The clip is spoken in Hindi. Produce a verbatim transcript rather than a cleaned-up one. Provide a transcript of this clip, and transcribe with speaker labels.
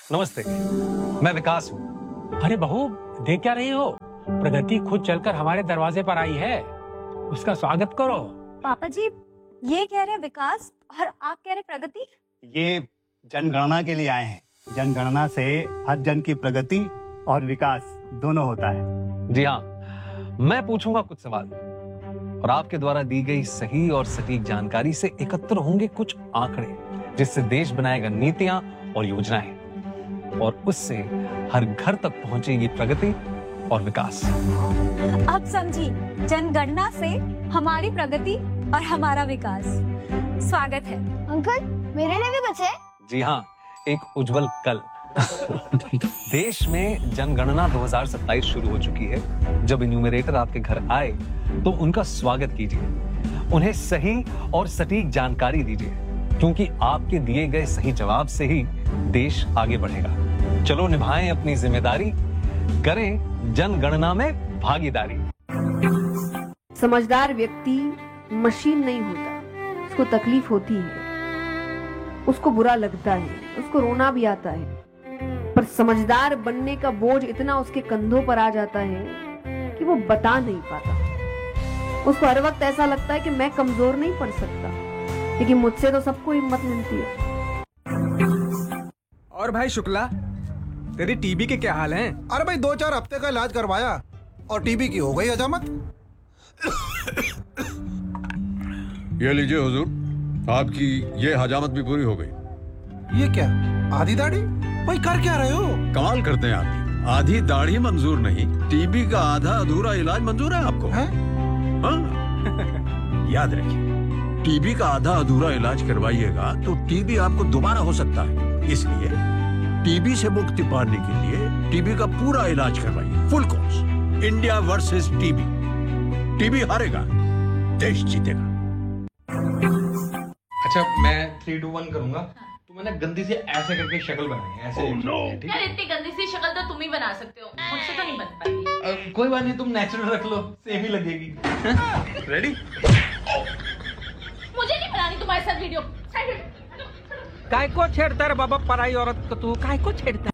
Speaker 1: नमस्ते, मैं विकास हूँ।
Speaker 2: अरे बहू, देख क्या रही हो? प्रगति खुद चलकर हमारे दरवाजे पर आई है, उसका स्वागत करो।
Speaker 3: पापा जी, ये कह रहे विकास और आप कह रहे प्रगति।
Speaker 4: ये जनगणना के लिए आए हैं। जनगणना से हर जन की प्रगति और विकास दोनों होता है।
Speaker 1: जी हाँ, मैं पूछूंगा कुछ सवाल और आपके द्वारा दी गई सही और सटीक जानकारी से एकत्र होंगे कुछ आंकड़े, जिससे देश बनाएगा नीतियां और योजनाएं और उससे हर घर तक पहुंचेगी प्रगति और विकास।
Speaker 3: अब समझी, जनगणना से हमारी प्रगति और हमारा विकास। स्वागत है।
Speaker 5: अंकल, मेरे लिए भी बचे?
Speaker 1: जी हाँ, एक उज्जवल कल। देश में जनगणना दो हज़ार सत्ताईस शुरू हो चुकी है। जब इन्यूमरेटर आपके घर आए तो उनका स्वागत कीजिए, उन्हें सही और सटीक जानकारी दीजिए, क्योंकि आपके दिए गए सही जवाब से ही देश आगे बढ़ेगा। चलो निभाएं अपनी जिम्मेदारी, करें जनगणना में भागीदारी।
Speaker 6: समझदार व्यक्ति मशीन नहीं होता, उसको तकलीफ होती है, उसको बुरा लगता है, उसको रोना भी आता है, पर समझदार बनने का बोझ इतना उसके कंधों पर आ जाता है कि वो बता नहीं पाता। उसको हर वक्त ऐसा लगता है कि मैं कमजोर नहीं पड़ सकता, लेकिन मुझसे तो सबको हिम्मत मिलती है।
Speaker 7: और भाई शुक्ला, तेरी टीबी के क्या हाल हैं?
Speaker 8: अरे भाई, दो चार हफ्ते का इलाज करवाया और टीबी की हो गई हजामत।
Speaker 9: ये लीजिए हुजूर, आपकी ये हजामत भी पूरी हो गई।
Speaker 8: ये क्या, आधी दाढ़ी? भाई कर क्या रहे हो?
Speaker 9: कमाल करते हैं आप। आधी दाढ़ी मंजूर नहीं, टीबी का आधा अधूरा इलाज मंजूर है आपको?
Speaker 8: है?
Speaker 9: हाँ। याद रखिए, टीबी का आधा अधूरा इलाज करवाइएगा तो टीबी आपको दोबारा हो सकता है। इसलिए टीबी से मुक्ति पाने के लिए टीबी का पूरा इलाज करवाइए, full course. India versus TB. TB हारेगा, देश जीतेगा।
Speaker 10: अच्छा, मैं थ्री टू वन करूंगा तो मैंने गंदी से ऐसे करके शक्ल बनाई है, ऐसे।
Speaker 9: oh, no.
Speaker 11: यार, इतनी गंदी सी शक्ल तो तुम ही बना सकते हो, मुझसे तो नहीं बन पाएगी।
Speaker 10: कोई बात नहीं, तुम नेचुरल रख लो, सेम ही लगेगी। रेडी?
Speaker 11: मुझे नहीं बनानी तुम्हारे साथ वीडियो।
Speaker 2: काय को छेड़ता रे बाबा पराई औरत को? तू काय को छेड़ता